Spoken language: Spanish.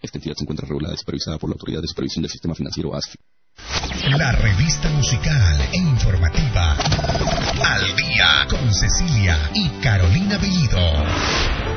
Esta entidad se encuentra regulada y supervisada por la Autoridad de Supervisión del Sistema Financiero ASFI. La revista musical e informativa Al Día con Cecilia y Carolina Bellido.